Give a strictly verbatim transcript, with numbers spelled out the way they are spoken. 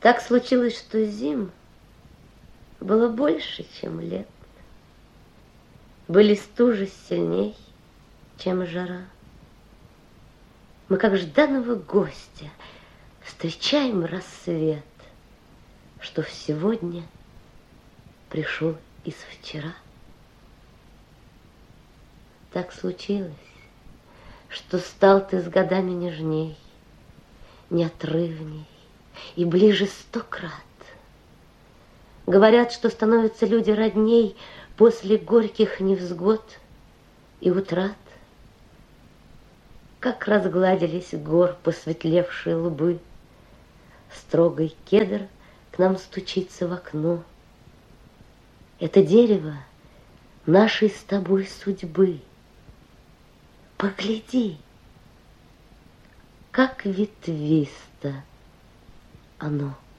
Так случилось, что зим было больше, чем лет. Были стужи сильней, чем жара. Мы, как жданного гостя, встречаем рассвет, что в сегодня пришел из вчера. Так случилось, что стал ты с годами нежней, неотрывней и ближе сто крат. Говорят, что становятся люди родней после горьких невзгод и утрат. Как разгладились гор посветлевшие лбы, строгой кедр к нам стучится в окно. Это дерево нашей с тобой судьбы. Погляди, как ветвисто оно.